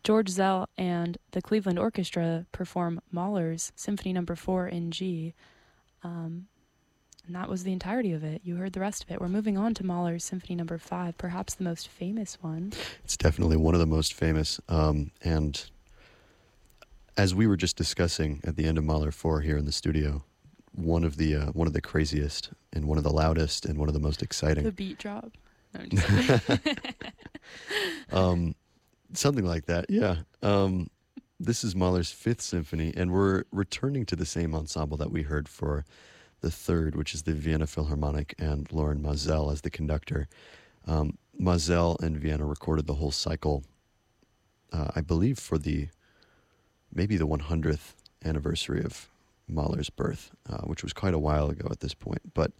George Zell and the Cleveland Orchestra perform Mahler's Symphony No. 4 in G. And that was the entirety of it. You heard the rest of it. We're moving on to Mahler's Symphony No. 5, perhaps the most famous one. It's definitely one of the most famous. And as we were just discussing at the end of Mahler 4 here in the studio, one of the craziest and one of the loudest and one of the most exciting. The beat drop. No, I'm just kidding. Something like that, yeah. This is Mahler's Fifth Symphony, and we're returning to the same ensemble that we heard for the third, which is the Vienna Philharmonic and Loren Maazel as the conductor. Maazel and Vienna recorded the whole cycle, I believe, for maybe the 100th anniversary of Mahler's birth, which was quite a while ago at this point. But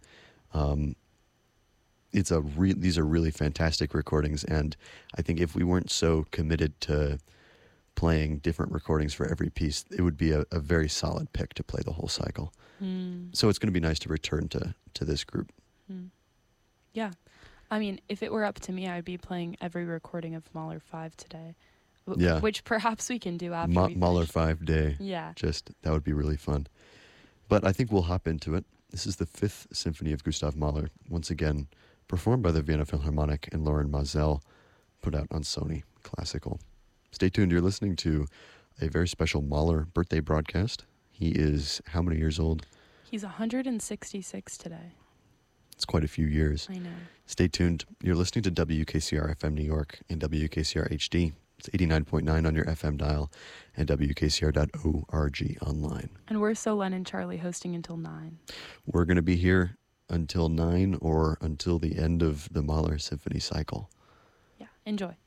these are really fantastic recordings, and I think if we weren't so committed to playing different recordings for every piece, it would be a very solid pick to play the whole cycle. So it's going to be nice to return to this group. Yeah. I mean, if it were up to me, I'd be playing every recording of Mahler 5 today. Yeah. Which perhaps we can do after we Mahler finish. 5 day. Yeah. That would be really fun. But I think we'll hop into it. This is the Fifth Symphony of Gustav Mahler, once again performed by the Vienna Philharmonic and Loren Maazel, put out on Sony Classical. Stay tuned. You're listening to a very special Mahler birthday broadcast. He is how many years old? He's 166 today. It's quite a few years. I know. Stay tuned. You're listening to WKCR FM New York and WKCR HD. It's 89.9 on your FM dial and WKCR.org online. And we're So Len and Charlie hosting until 9. We're going to be here until 9 or until the end of the Mahler Symphony cycle. Yeah, enjoy.